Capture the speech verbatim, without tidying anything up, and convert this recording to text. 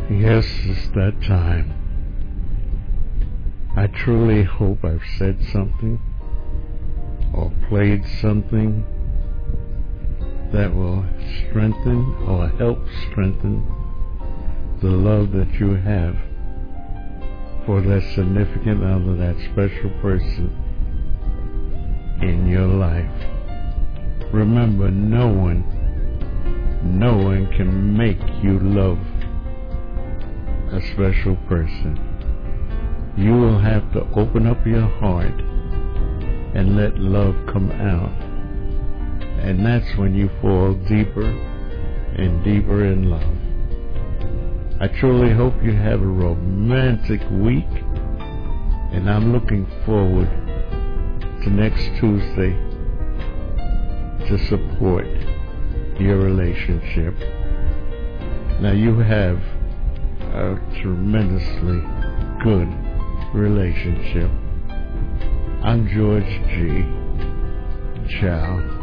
Yes, it's that time. I truly hope I've said something or played something that will strengthen or help strengthen the love that you have for that significant other, that special person in your life. Remember, no one, no one can make you love a special person. You will have to open up your heart and let love come out. And that's when you fall deeper and deeper in love. I truly hope you have a romantic week, and I'm looking forward to next Tuesday to support your relationship. Now you have a tremendously good relationship. I'm George G. Ciao.